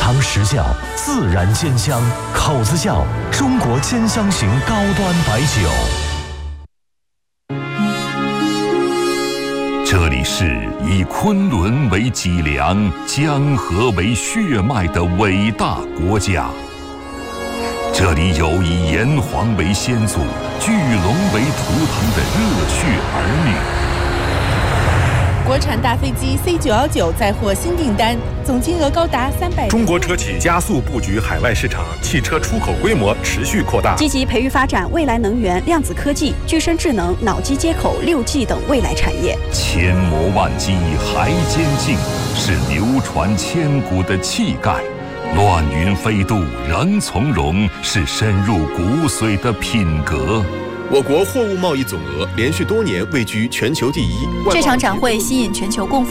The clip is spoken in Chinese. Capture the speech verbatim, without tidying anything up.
尝实效，自然煎香，口子窖中国煎香型高端白酒。这里是以昆仑为脊梁、江河为血脉的伟大国家。这里有以炎黄为先祖、巨龙为图腾的热血儿女。 国产大飞机 C 九一九再获新订单，总金额高达三百。 中国车企加速布局海外市场，汽车出口规模持续扩大， 积极培育发展未来能源、量子科技、具身智能、脑机接口、六 G 等未来产业。 千磨万击还坚劲，是流传千古的气概；乱云飞渡仍从容，是深入骨髓的品格。 我国货物贸易总额连续多年位居全球第一。 这场展会吸引全球共